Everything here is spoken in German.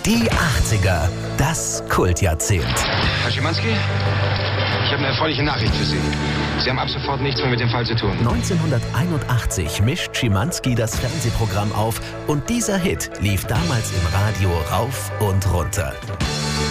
Die 80er, das Kultjahrzehnt. Herr Schimanski, ich habe eine erfreuliche Nachricht für Sie. Sie haben ab sofort nichts mehr mit dem Fall zu tun. 1981 mischt Schimanski das Fernsehprogramm auf und dieser Hit lief damals im Radio rauf und runter.